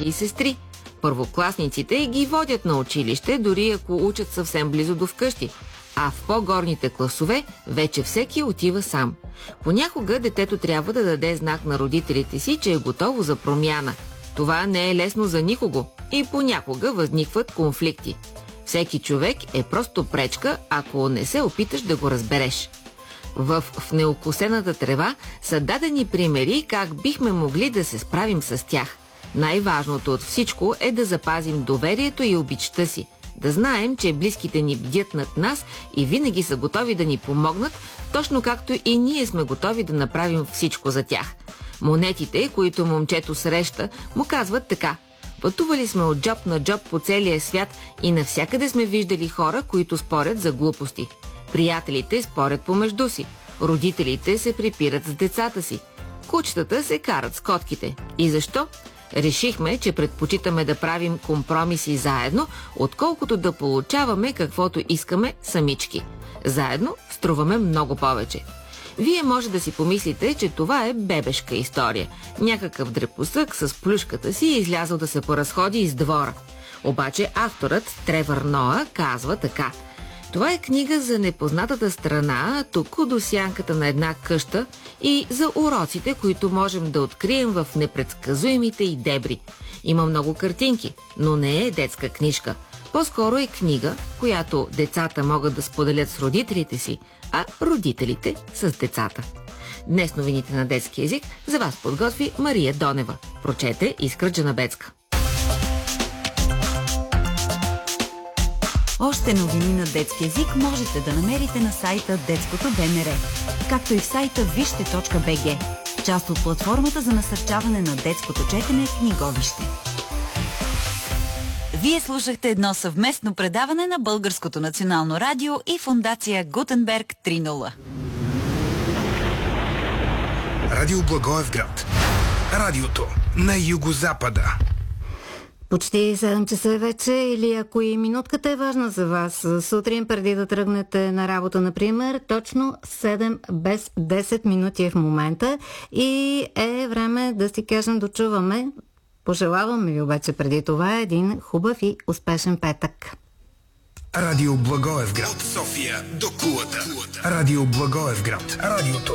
братя и сестри. Първокласниците ги водят на училище, дори ако учат съвсем близо до вкъщи. А в по-горните класове вече всеки отива сам. Понякога детето трябва да даде знак на родителите си, че е готово за промяна. Това не е лесно за никого и понякога възникват конфликти. Всеки човек е просто пречка, ако не се опиташ да го разбереш. В неокосената трева са дадени примери как бихме могли да се справим с тях. Най-важното от всичко е да запазим доверието и обичта си. Да знаем, че близките ни бдят над нас и винаги са готови да ни помогнат, точно както и ние сме готови да направим всичко за тях. Монетите, които момчето среща, му казват така: пътували сме от джоб на джоб по целия свят и навсякъде сме виждали хора, които спорят за глупости. Приятелите спорят помежду си. Родителите се припират с децата си. Кучетата се карат с котките. И защо? Решихме, че предпочитаме да правим компромиси заедно, отколкото да получаваме каквото искаме самички. Заедно струваме много повече. Вие може да си помислите, че това е бебешка история. Някакъв дрепосък с плюшката си е излязъл да се поразходи из двора. Обаче авторът Тревър Ноа казва така: това е книга за непознатата страна, току до сянката на една къща, и за уроците, които можем да открием в непредсказуемите й дебри. Има много картинки, но не е детска книжка. По-скоро е книга, която децата могат да споделят с родителите си, а родителите с децата. Днес новините на детски език за вас подготви Мария Донева. Прочете Искра Джанабецка. Още новини на детски език можете да намерите на сайта Детското БНР, както и в сайта вижте.бг, част от платформата за насърчаване на детското четене Книговище. Вие слушахте едно съвместно предаване на Българското национално радио и фондация Гутенберг 3.0. Радио Благоевград. Радиото на югозапада. Почти 7 часа вече, или ако и минутката е важна за вас, сутрин преди да тръгнете на работа, например, точно 7 без 10 минути е в момента и е време да си кажем дочуваме. Пожелаваме ви обаче преди това един хубав и успешен петък. Радио Благоевград. От София до Кулата. Радио Благоевград. Радиото